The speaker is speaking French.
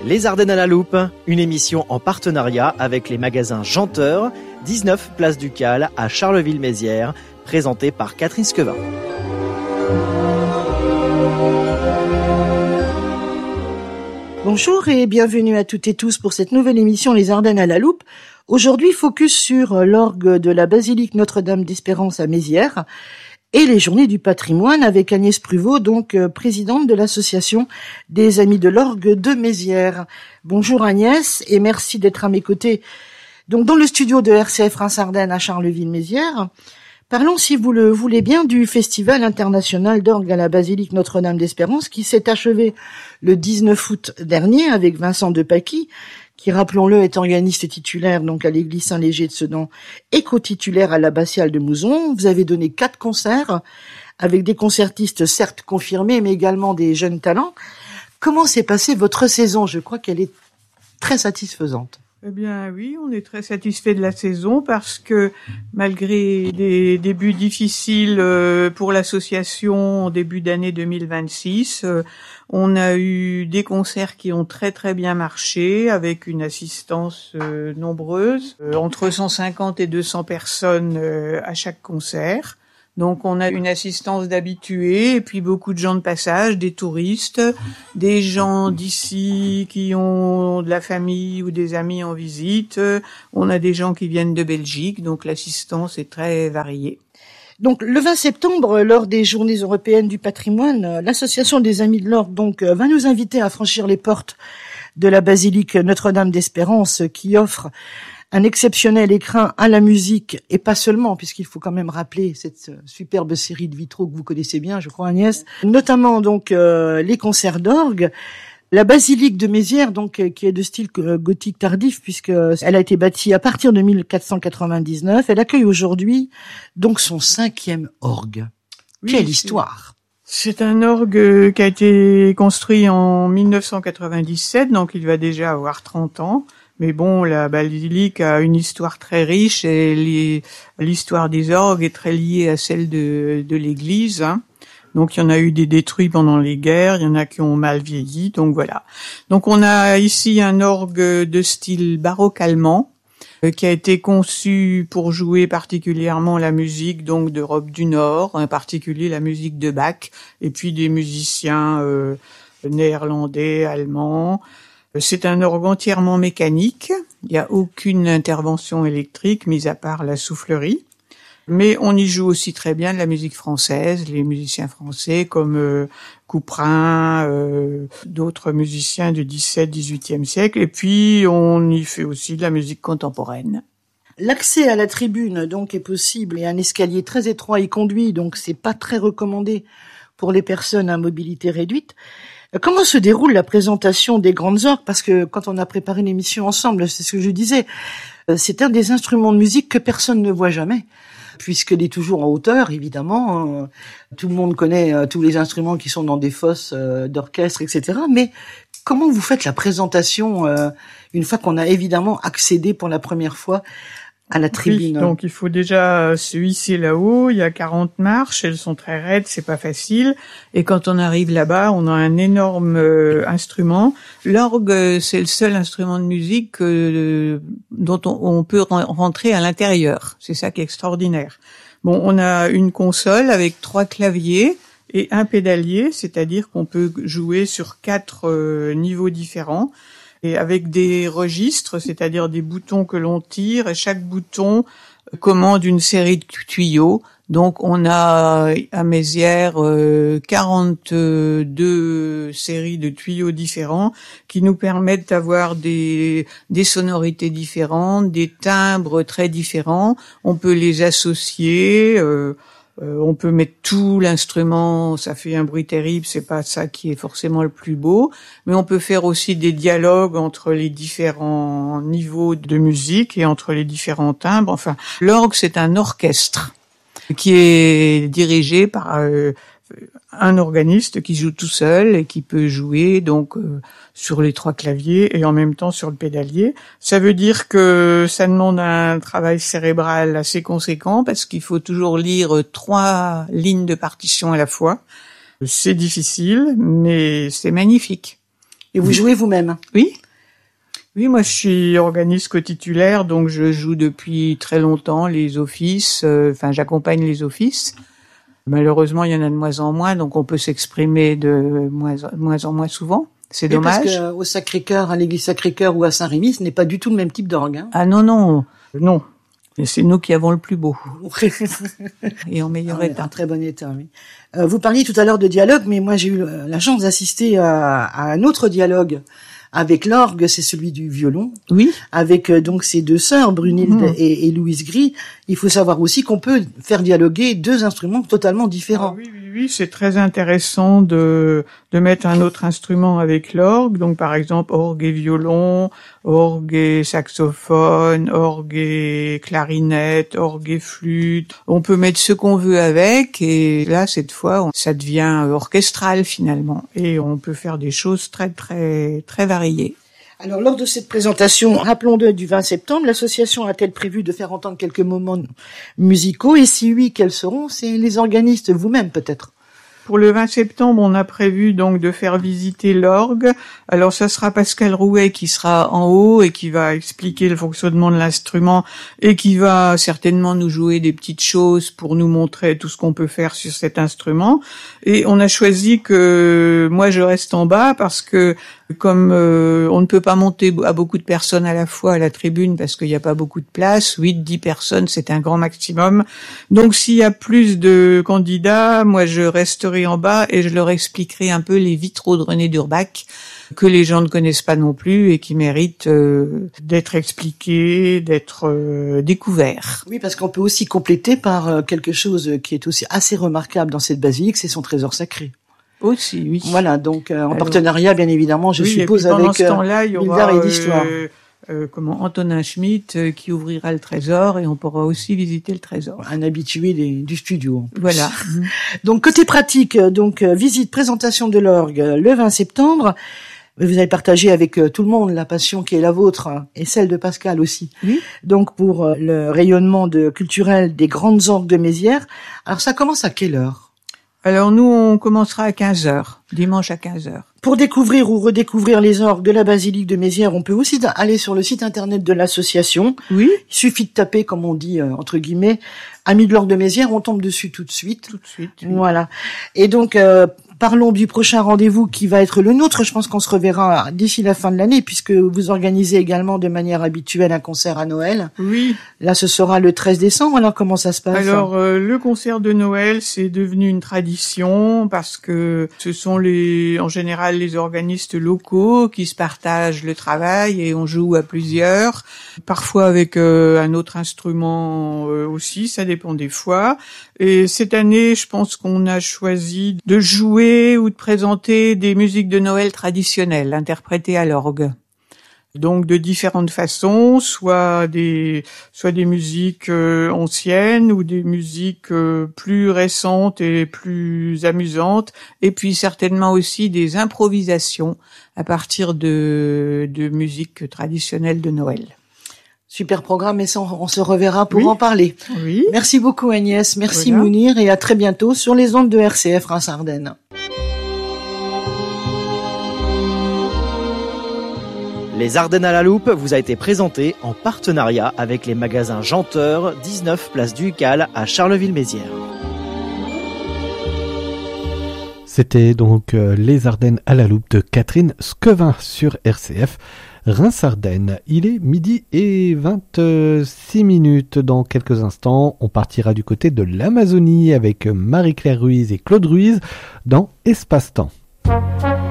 Les Ardennes à la loupe, une émission en partenariat avec les magasins Janteur, 19 place du Cal à Charleville-Mézières, présentée par Catherine Skevin. Bonjour et bienvenue à toutes et tous pour cette nouvelle émission Les Ardennes à la loupe. Aujourd'hui, focus sur l'orgue de la basilique Notre-Dame d'Espérance à Mézières et les Journées du patrimoine avec Agnès Pruvot, donc présidente de l'association des Amis de l'Orgue de Mézières. Bonjour Agnès et merci d'être à mes côtés. Donc dans le studio de RCF Reims-Ardennes à Charleville-Mézières, parlons, si vous le voulez bien, du Festival international d'orgue à la basilique Notre-Dame d'Espérance qui s'est achevé le 19 août dernier avec Vincent Depaky, qui, rappelons-le, est organiste titulaire donc à l'église Saint-Léger de Sedan et co-titulaire à l'abbatiale de Mouzon. Vous avez donné 4 concerts avec des concertistes certes confirmés, mais également des jeunes talents. Comment s'est passée votre saison? Je crois qu'elle est très satisfaisante. Eh bien oui, on est très satisfait de la saison parce que malgré des débuts difficiles pour l'association en début d'année 2026, on a eu des concerts qui ont très très bien marché avec une assistance nombreuse, entre 150 et 200 personnes à chaque concert. Donc on a une assistance d'habitués et puis beaucoup de gens de passage, des touristes, des gens d'ici qui ont de la famille ou des amis en visite. On a des gens qui viennent de Belgique, donc l'assistance est très variée. Donc le 20 septembre, lors des Journées européennes du patrimoine, l'association des Amis de l'Orgue va nous inviter à franchir les portes de la basilique Notre-Dame d'Espérance qui offre un exceptionnel écrin à la musique, et pas seulement, puisqu'il faut quand même rappeler cette superbe série de vitraux que vous connaissez bien, je crois Agnès, notamment donc les concerts d'orgue. La basilique de Mézières, donc qui est de style gothique tardif, puisque elle a été bâtie à partir de 1499, elle accueille aujourd'hui donc son 5e orgue. Oui, quelle histoire! C'est un orgue qui a été construit en 1997, donc il va déjà avoir 30 ans. Mais bon, la basilique a une histoire très riche et l'histoire des orgues est très liée à celle de l'église. Hein. Donc il y en a eu des détruits pendant les guerres, il y en a qui ont mal vieilli, donc voilà. Donc on a ici un orgue de style baroque allemand qui a été conçu pour jouer particulièrement la musique donc d'Europe du Nord, en particulier la musique de Bach, et puis des musiciens néerlandais, allemands. C'est un orgue entièrement mécanique, il n'y a aucune intervention électrique, mis à part la soufflerie. Mais on y joue aussi très bien de la musique française, les musiciens français comme Couperin, d'autres musiciens du XVIIe, XVIIIe siècle, et puis on y fait aussi de la musique contemporaine. L'accès à la tribune donc est possible et un escalier très étroit y conduit, donc c'est pas très recommandé pour les personnes à mobilité réduite. Comment se déroule la présentation des grandes orgues? Parce que quand on a préparé l'émission ensemble, c'est ce que je disais, c'est un des instruments de musique que personne ne voit jamais, puisqu'il est toujours en hauteur, évidemment. Tout le monde connaît tous les instruments qui sont dans des fosses d'orchestre, etc. Mais comment vous faites la présentation une fois qu'on a évidemment accédé pour la première fois à la tribune? Oui, donc il faut déjà se hisser là-haut, il y a 40 marches, elles sont très raides, c'est pas facile, et quand on arrive là-bas, on a un énorme instrument. L'orgue, c'est le seul instrument de musique dont on peut rentrer à l'intérieur, c'est ça qui est extraordinaire. Bon, on a une console avec 3 claviers et un pédalier, c'est-à-dire qu'on peut jouer sur 4 niveaux différents, et avec des registres, c'est-à-dire des boutons que l'on tire, et chaque bouton commande une série de tuyaux. Donc on a à Mézières 42 séries de tuyaux différents qui nous permettent d'avoir des sonorités différentes, des timbres très différents. On peut les associer. On peut mettre tout l'instrument, ça fait un bruit terrible, c'est pas ça qui est forcément le plus beau, mais on peut faire aussi des dialogues entre les différents niveaux de musique et entre les différents timbres. Enfin, l'orgue, c'est un orchestre qui est dirigé par un organiste qui joue tout seul et qui peut jouer donc sur les 3 claviers et en même temps sur le pédalier. Ça veut dire que ça demande un travail cérébral assez conséquent parce qu'il faut toujours lire 3 lignes de partition à la fois. C'est difficile, mais c'est magnifique. Et vous jouez vous-même? Oui. Oui, moi je suis organiste co-titulaire, donc je joue depuis très longtemps les offices, j'accompagne les offices. Malheureusement, il y en a de moins en moins, donc on peut s'exprimer de moins en moins souvent. C'est dommage. Parce qu'au Sacré-Cœur, à l'église Sacré-Cœur ou à Saint-Rémy, ce n'est pas du tout le même type d'orgue. Hein. Ah non. Et c'est nous qui avons le plus beau. Et en meilleur état. En très bon état, oui. Vous parliez tout à l'heure de dialogue, mais moi j'ai eu la chance d'assister à un autre dialogue avec l'orgue, c'est celui du violon. Oui. Avec donc ces deux sœurs, Brunhilde et Louise Gris. Il faut savoir aussi qu'on peut faire dialoguer deux instruments totalement différents. Ah, oui, c'est très intéressant de mettre un autre instrument avec l'orgue. Donc par exemple orgue et violon, orgue et saxophone, orgue et clarinette, orgue et flûte. On peut mettre ce qu'on veut avec, et là cette fois ça devient orchestral finalement, et on peut faire des choses très très très variées. Alors, lors de cette présentation, rappelons-le, du 20 septembre, l'association a-t-elle prévu de faire entendre quelques moments musicaux? Et si oui, quels seront? C'est les organistes vous-même, peut-être? Pour le 20 septembre, on a prévu donc de faire visiter l'orgue. Alors ça sera Pascal Rouet qui sera en haut et qui va expliquer le fonctionnement de l'instrument et qui va certainement nous jouer des petites choses pour nous montrer tout ce qu'on peut faire sur cet instrument. Et on a choisi que moi je reste en bas parce que comme on ne peut pas monter à beaucoup de personnes à la fois à la tribune parce qu'il n'y a pas beaucoup de place, 8-10 personnes c'est un grand maximum. Donc s'il y a plus de candidats, moi je resterai en bas et je leur expliquerai un peu les vitraux de René d'Urbach que les gens ne connaissent pas non plus et qui méritent d'être expliqués, d'être découverts. Oui, parce qu'on peut aussi compléter par quelque chose qui est aussi assez remarquable dans cette basilique, c'est son trésor sacré. Aussi, oui. Voilà, donc en partenariat, bien évidemment, je suppose, avec pendant ce temps-là, il y aura et d'histoire. Antonin Schmitt qui ouvrira le trésor et on pourra aussi visiter le trésor. Un habitué du studio. Voilà. Donc côté pratique, visite, présentation de l'orgue le 20 septembre. Vous avez partagé avec tout le monde la passion qui est la vôtre et celle de Pascal aussi. Oui. Donc pour le rayonnement culturel des grandes orgues de Mézières. Alors ça commence à quelle heure? Alors nous, on commencera à 15h, dimanche à 15h. Pour découvrir ou redécouvrir les orgues de la basilique de Mézières, on peut aussi aller sur le site internet de l'association. Oui. Il suffit de taper, comme on dit, entre guillemets, Amis de l'orgue de Mézières, on tombe dessus tout de suite. Tout de suite. Oui. Voilà. Et donc, parlons du prochain rendez-vous qui va être le nôtre. Je pense qu'on se reverra d'ici la fin de l'année puisque vous organisez également de manière habituelle un concert à Noël. Oui. Là, ce sera le 13 décembre. Alors, comment ça se passe? Alors, le concert de Noël, c'est devenu une tradition parce que ce sont en général les organistes locaux qui se partagent le travail et on joue à plusieurs. Parfois avec un autre instrument aussi, ça dépend des fois. Et cette année, je pense qu'on a choisi de jouer ou de présenter des musiques de Noël traditionnelles, interprétées à l'orgue. Donc de différentes façons, soit des musiques anciennes ou des musiques plus récentes et plus amusantes, et puis certainement aussi des improvisations à partir de musiques traditionnelles de Noël. Super programme, et ça, on se reverra pour en parler. Oui. Merci beaucoup Agnès, merci Voilà. Mounir, et à très bientôt sur les ondes de RCF Reims-Ardennes. Les Ardennes à la loupe vous a été présenté en partenariat avec les magasins Janteur, 19 place du Cal à Charleville-Mézières. C'était donc Les Ardennes à la loupe de Catherine Skevin sur RCF Reims-Ardennes. Il est 12h26. Dans quelques instants, on partira du côté de l'Amazonie avec Marie-Claire Ruiz et Claude Ruiz dans Espace-Temps.